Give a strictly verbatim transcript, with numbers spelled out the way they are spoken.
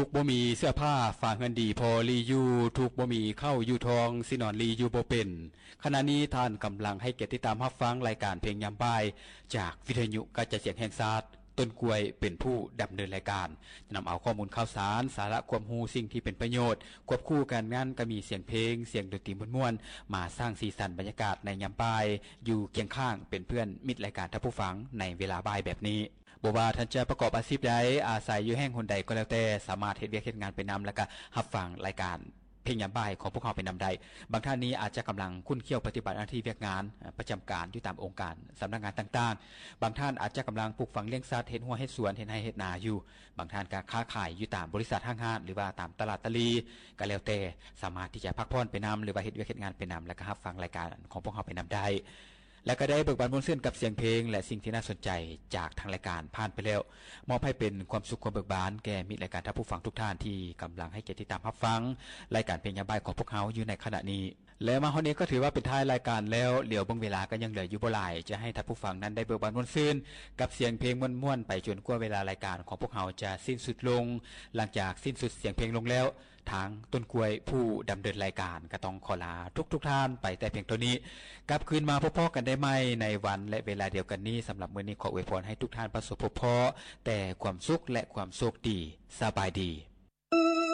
ทุกบ่มีเสื้อผ้าฝากเงินดีพอรียูทุกบ่มีเข้าอยู่ทองสินอนรียูบ่เป็นขณะนี้ท่านกำลังให้เกียรติตามรับฟังรายการเพลงยามบ่ายจากวิทยุกระจายเสียงแห่งชาติต้นกล้วยเป็นผู้ดำเนินรายการนำเอาข้อมูลข่าวสารสาระความรู้สิ่งที่เป็นประโยชน์ควบคู่กันงั้นก็มีเสียงเพลงเสียงดนตรีม่วนๆมาสร้างสีสันบรรยากาศในยามบ่ายอยู่เคียงข้างเป็นเพื่อนมิตรรายการท่านผู้ฟังในเวลาบ่ายแบบนี้บ่ว่าท่านจะประกอบอาชีพใดอาศัยอยู่แห่งหนใดก็แล้วแต่สามารถเฮ็ดเวียกเฮ็ดงานไปนำแล้วก็รับฟังรายการเพลงยามบ่ายของพวกเราเป็นนำได้บางท่านนี้อาจจะกำลังคุ้นเคี่ยวปฏิบัติหน้าที่เวียกงานประจำการอยู่ตามองค์การสำนักงานต่างๆบางท่านอาจจะกำลังปลูกฝังเลี้ยงสัตว์เฮ็ดหัวเฮ็ดสวนเฮ็ดไร่เฮ็ดนาอยู่บางท่านก็ค้าขายอยู่ตามบริษัทห้างห้างหรือว่าตามตลาดตะลีก็แล้วแต่สามารถที่จะพักผ่อนไปนำหรือว่าเฮ็ดเวียกเฮ็ดงานไปนำแล้วก็รับฟังรายการของพวกเราไปนำได้และก็ได้เบิกบานบนเส้นกับเสียงเพลงและสิ่งที่น่าสนใจจากทางรายการผ่านไปแล้วมอบให้เป็นความสุขความเบิกบานแก่มิตรรายการท่านผู้ฟังทุกท่านที่กำลังให้เกียรติติดตามรับฟังรายการเพลงยามบ่ายของพวกเราอยู่ในขณะนี้และมาวันนี้ก็ถือว่าเป็นท้ายรายการแล้วเหลียวเบิ่งเวลาก็ยังเหลืออยู่บ่หลายจะให้ท่านผู้ฟังนั้นได้เบิกบานบนเส้นกับเสียงเพลงม่วนๆไปจนกว่าเวลารายการของพวกเราจะสิ้นสุดลงหลังจากสิ้นสุดเสียงเพลงลงแล้วทางต้นกล้วยผู้ดำเนินรายการก็ต้องขอลาทุกๆท่านไปแต่เพียงเท่านี้กลับคืนมาพบกันได้ไหมในวันและเวลาเดียวกันนี้สำหรับมื้อนี้ขออวยพรให้ทุกท่านประสบพบพอแต่ความสุขและความโชคดีสบายดี